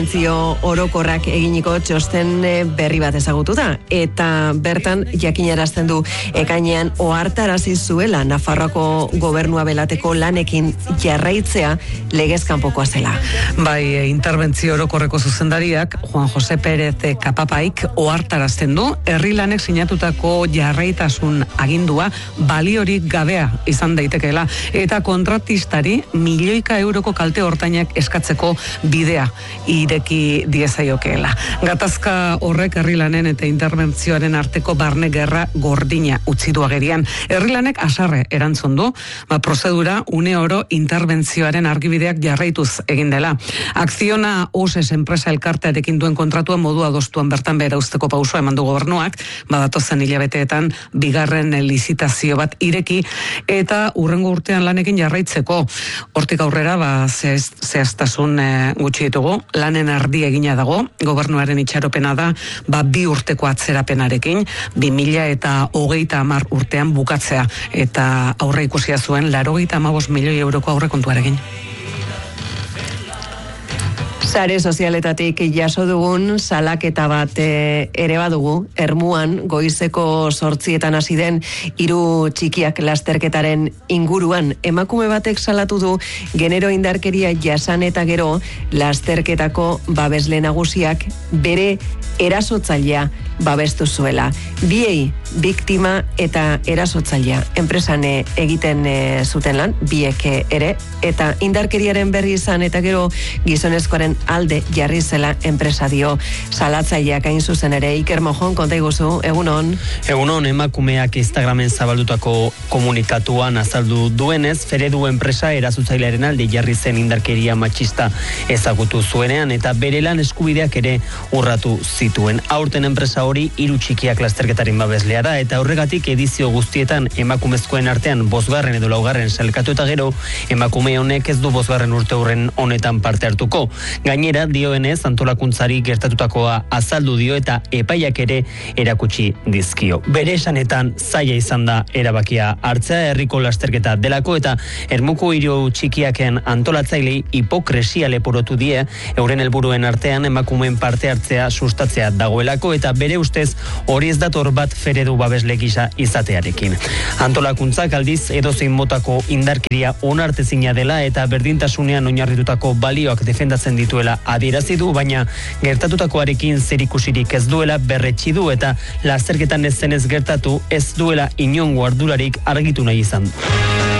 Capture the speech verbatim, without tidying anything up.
Zio orokorrak eginiko txosten berri bat ezagutu da, eta bertan jakinarazten du ekainean ohartarazi zuela Nafarroako gobernua belateko lanekin jarraitzea legez kanpokoa zela. Bai, interbentzio orokorreko zuzendariak Juan Jose Pérez Kapapaik ohartarazten du herri lanek sinatutako jarraitasun agindua baliorik gabea izan daitekeela eta kontratistari milioika euroko kalte hortainak eskatzeko bidea ireki diezaiokeela. Gatazka horrek herrilanen eta interbentzioaren arteko barne gerra gordina utzi du agerian. Herrilanek asarre erantzun du, ba prozedura une oro interbentzioaren argibideak jarraituz egin dela. Akziona Oses enpresa elkartearekin duen kontratua modu adostuan bertan behera usteko pausua eman du gobernuak, badatozen hilabeteetan bigarren lizitazio bat ireki eta urrengo urtean lanekin jarraitzeko. Hortik aurrera ba zehaztasun e, gutxi ditugu. Lanen ardi egina dago, gobernuaren itxaropena da, ba bi urteko atzerapenarekin, bi mila eta hogeita hamar urtean bukatzea, eta aurre ikusia zuen, laurogeita hamabost milioi euroko aurrekontuarekin. Sare sozialetatik jaso dugun salaketa bat e, ere badugu, Ermuan goizeko zortzietan hasi den hiru txikiak lasterketaren inguruan. Emakume batek salatu du genero indarkeria jasan eta gero lasterketako babesle nagusiak bere erasotzailea babestu zuela. Biei biktima eta erasotzailea enpresan egiten e, zuten lan, biek ere, eta indarkeriaren berri izan eta gero gizonezkoaren alde jarri zela enpresa dio salatzaileak hain zuzen ere. Iker Mojon, konta iguzu, egunon. Egunon, emakumeak Instagramen zabaldutako komunikatuan azaldu duenez, Feredu enpresa erasotzailearen alde jarri zen indarkeria matxista ezagutu zuenean eta bere lan eskubideak ere urratu zituen. Aurten enpresa hori hiru txikiak lasterketaren babeslea da eta horregatik edizio guztietan emakumezkoen artean bosgarren edo laugarren sailkatu eta gero emakume honek ez du bosgarren urte horren honetan parte hartuko. Gainera, dioenez, antolakuntzari gertatutakoa azaldu dio eta epaiak ere erakutsi dizkio. Bere esanetan zaila izan da erabakia hartzea herriko lasterketa delako eta Ermuko hiru txikiaken antolatzailei hipokresia leporotu die euren helburuen artean emakumeen parte hartzea sustatzea dagoelako eta bere ustez hori ez dator bat Feredu babesle gisa izatearekin. Antolakuntzak aldiz edozein motako indarkeria onartezina dela eta berdintasunean oinarritutako balioak defendatzen dituela adierazi du, baina gertatutakoarekin zerikusirik ez duela berretsi du eta lasterketan ez zenez gertatu ez duela inongo ardurarik argitu nahi izan.